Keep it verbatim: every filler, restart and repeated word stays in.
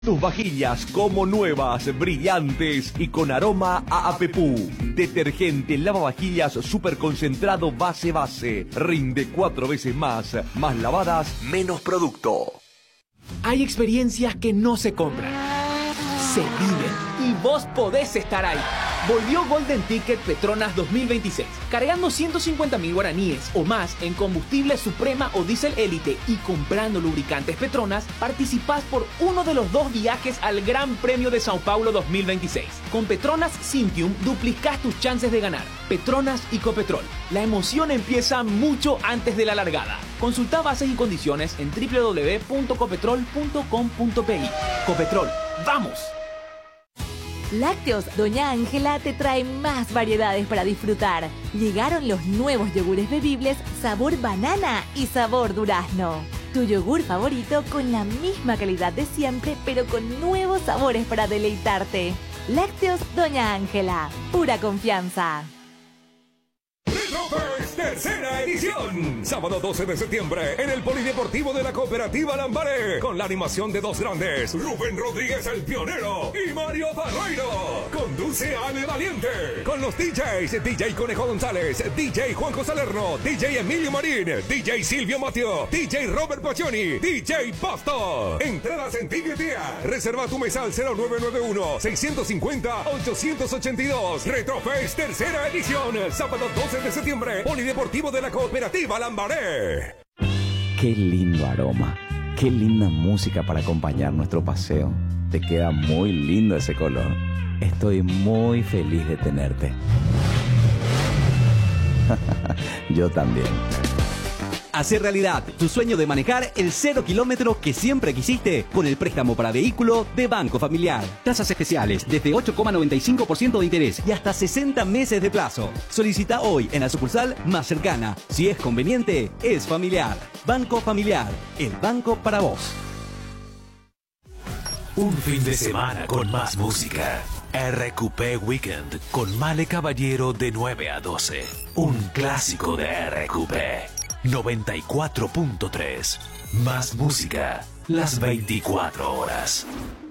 Tus vajillas como nuevas, brillantes y con aroma a apepú. Detergente lavavajillas super concentrado base base. Rinde cuatro veces más. Más lavadas, menos producto. Hay experiencias que no se compran, se viven. Y vos podés estar ahí. Volvió Golden Ticket Petronas dos mil veintiséis. Cargando ciento cincuenta mil guaraníes o más en combustible Suprema o Diesel Elite y comprando lubricantes Petronas, participás por uno de los dos viajes al Gran Premio de Sao Paulo dos mil veintiséis. Con Petronas Cintium duplicás tus chances de ganar. Petronas y Copetrol. La emoción empieza mucho antes de la largada. Consulta bases y condiciones en doble u doble u doble u punto copetrol punto com punto pe i. Copetrol, ¡vamos! Lácteos Doña Ángela te trae más variedades para disfrutar. Llegaron los nuevos yogures bebibles sabor banana y sabor durazno. Tu yogur favorito con la misma calidad de siempre, pero con nuevos sabores para deleitarte. Lácteos Doña Ángela, pura confianza. Retrofest tercera edición. Sábado doce de septiembre en el Polideportivo de la Cooperativa Lambaré. Con la animación de dos grandes, Rubén Rodríguez el Pionero y Mario Barreiro. Conduce Ale Valiente. Con los D Js D J Conejo González, D J Juanjo Salerno, D J Emilio Marín, D J Silvio Mateo, D J Robert Pacioni, D J Pasto. Entradas en Tiquetea. Reserva tu mesa al cero nueve nueve uno, seis cinco cero, ocho ocho dos. Retrofest tercera edición. Sábado doce de septiembre, Polideportivo de la Cooperativa Lambaré. Qué lindo aroma, qué linda música para acompañar nuestro paseo. Te queda muy lindo ese color. Estoy muy feliz de tenerte. Yo también. Hacer realidad tu sueño de manejar el cero kilómetro que siempre quisiste con el préstamo para vehículo de Banco Familiar. Tasas especiales desde ocho coma noventa y cinco por ciento de interés y hasta sesenta meses de plazo. Solicita hoy en la sucursal más cercana. Si es conveniente, es familiar. Banco Familiar, el banco para vos. Un fin de semana con más música. R Q P Weekend con Male Caballero de nueve a doce. Un clásico de R Q P. noventa y cuatro punto tres. Más música, las veinticuatro horas.